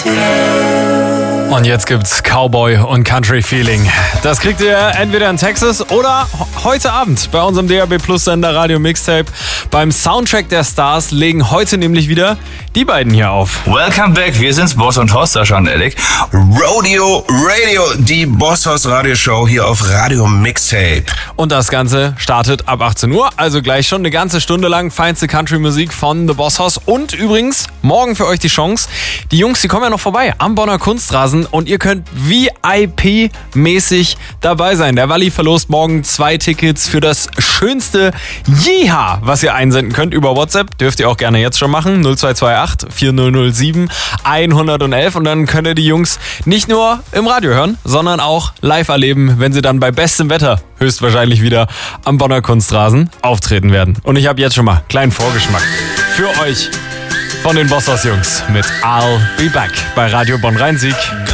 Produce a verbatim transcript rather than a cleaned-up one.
Und jetzt gibt's Cowboy und Country Feeling. Das kriegt ihr entweder in Texas oder heute Abend bei unserem D A B Plus Sender Radio Mixtape. Beim Soundtrack der Stars legen heute nämlich wieder die beiden hier auf. Welcome back, wir sind's, Boss und Horst, Sascha und Alec. Rodeo Radio, die Boss Horst Radioshow hier auf Radio Mixtape. Und das Ganze startet ab achtzehn Uhr, also gleich schon eine ganze Stunde lang feinste Country-Musik von The Boss Hoss. Und übrigens, morgen für euch die Chance, die Jungs, die kommen ja noch vorbei am Bonner Kunstrasen und ihr könnt V I P-mäßig dabei sein. Der Walli verlost morgen zwei Tickets für das schönste Jeha, was ihr einsenden könnt über WhatsApp. Dürft ihr auch gerne jetzt schon machen. null zwei zwei acht vier null null sieben eins eins eins. Und dann könnt ihr die Jungs nicht nur im Radio hören, sondern auch live erleben, wenn sie dann bei bestem Wetter höchstwahrscheinlich wieder am Bonner Kunstrasen auftreten werden. Und ich habe jetzt schon mal einen kleinen Vorgeschmack für euch von den Boss Hoss Jungs mit I'll Be Back bei Radio Bonn Rhein-Sieg.